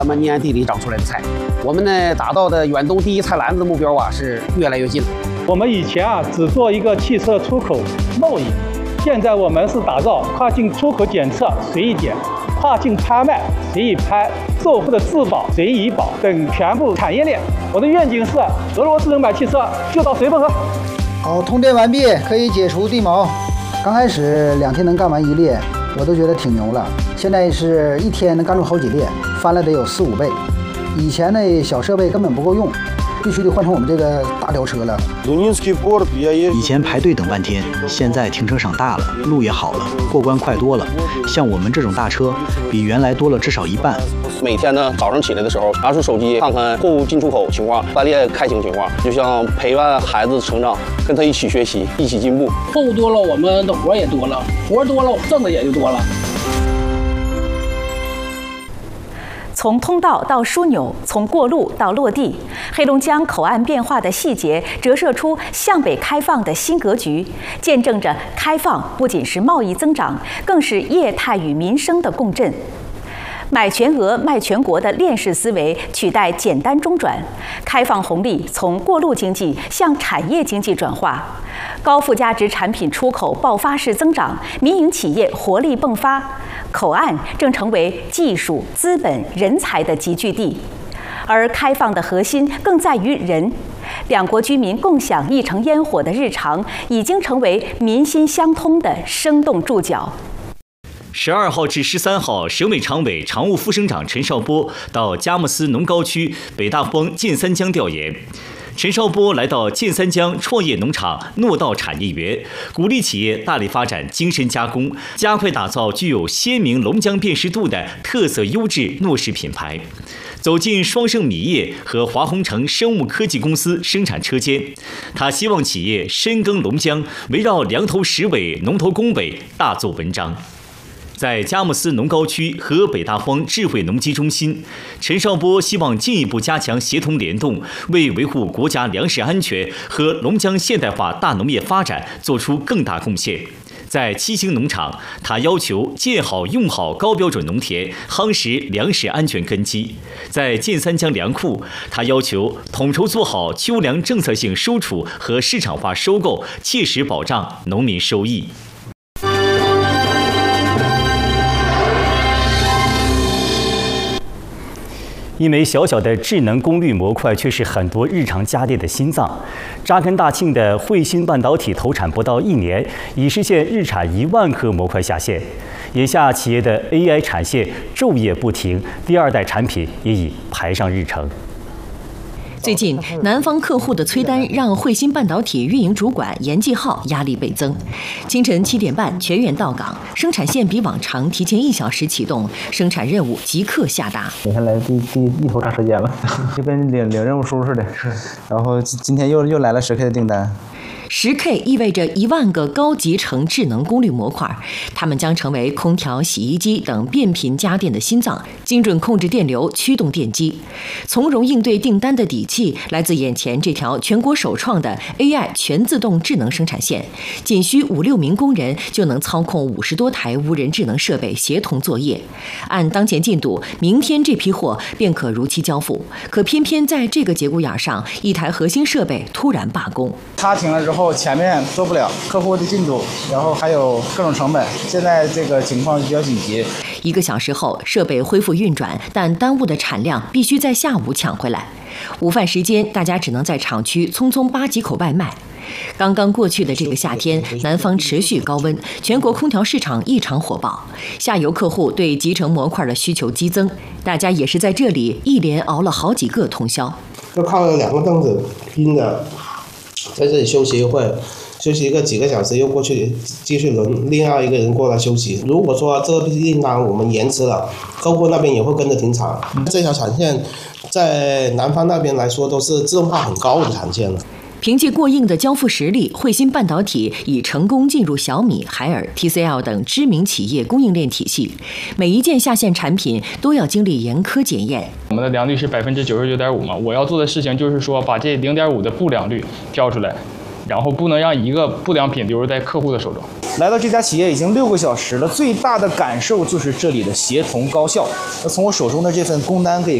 咱们年地里长出来的菜，我们呢达到的远东第一菜篮子的目标是越来越近了。 我们以前只做一个汽车出口贸易，现在我们是打造跨境出口检测随意检、跨境拍卖随意拍、售后的质保随意保等全部产业链。我的愿景是俄罗斯人买汽车就到绥芬河。 好，通电完毕，可以解除地锚。刚开始2天能干完1列，我都觉得挺牛了。现在是1天能干出好几列，翻了得有4、5倍。以前的小设备根本不够用，必须得换成我们这个大吊车了。 以前排队等半天，现在停车场大了，路也好了，过关快多了。像我们这种大车，比原来多了至少1半。 每天呢，早上起来的时候，拿出手机看看货物进出口情况、班列开行情况，就像陪伴孩子成长，跟他一起学习，一起进步。 货物多了，我们的活也多了，活多了，挣的也就多了。 从通道到枢纽，从过路到落地，黑龙江口岸变化的细节折射出向北开放的新格局，见证着开放不仅是贸易增长，更是业态与民生的共振。买全额卖全国的链式思维取代简单中转，开放红利从过路经济向产业经济转化，高附加值产品出口爆发式增长，民营企业活力迸发，口岸正成为技术、资本、人才的集聚地。而开放的核心更在于人，两国居民共享一城烟火的日常，已经成为民心相通的生动注脚。 12号至13号，省委常委、常务副省长陈少波到佳木斯农高区北大荒建三江调研。陈少波来到建三江创业农场糯稻产业园，鼓励企业大力发展精深加工，加快打造具有鲜明龙江辨识度的特色优质糯食品牌。走进双盛米业和华宏城生物科技公司生产车间，他希望企业深耕龙江，围绕良头实尾、农头工尾大做文章。在佳木斯农高区和北大荒智慧农机中心，陈少波希望进一步加强协同联动，为维护国家粮食安全和龙江现代化大农业发展做出更大贡献。在七星农场，他要求建好用好高标准农田，夯实粮食安全根基。在建三江粮库，他要求统筹做好秋粮政策性输出和市场化收购，切实保障农民收益。一枚小小的智能功率模块，却是很多日常家电的心脏。扎根大庆的汇芯半导体投产不到1年，已实现日产1万颗模块下线。眼下企业的 AI 产线昼夜不停，第2代产品也已排上日程。 最近，南方客户的催单让汇芯半导体运营主管严继浩压力倍增。清晨7点半全员到岗，生产线比往常提前1小时启动，生产任务即刻下达。 每天来第一头长时间了，就跟领任务书似的。然后今天又来了10K 的订单。 10K 意味着1万个高集成智能功率模块，它们将成为空调、洗衣机等变频家电的心脏，精准控制电流，驱动电机。从容应对订单的底气来自眼前这条全国首创的 AI 全自动智能生产线，仅需5、6名工人就能操控50多台无人智能设备协同作业。按当前进度，明天这批货便可如期交付。可偏偏在这个节骨眼上，一台核心设备突然罢工。 它停了之后，前面做不了，客户的进度，然后还有各种成本，现在这个情况比较紧急。 1个小时后，设备恢复运转，但耽误的产量必须在下午抢回来。午饭时间，大家只能在厂区匆匆扒几口外卖。刚刚过去的这个夏天，南方持续高温，全国空调市场异常火爆，下游客户对集成模块的需求激增，大家也是在这里一连熬了好几个通宵。 就靠了2个凳子拼的，在这里休息一会儿，休息几个小时，又过去继续轮另外一个人过来休息。如果说这批订单我们延迟了，客户那边也会跟着停产。这条产线在南方那边来说都是自动化很高的产线了。 凭借过硬的交付实力，汇芯半导体已成功进入小米、海尔、TCL 等知名企业供应链体系。每一件下线产品都要经历严苛检验。 我们的良率是99.5%嘛，我要做的事情就是说把这0.5的不良率挑出来，然后不能让一个不良品流入在客户的手中。 来到这家企业已经6个小时了，最大的感受就是这里的协同高效。那从我手中的这份工单可以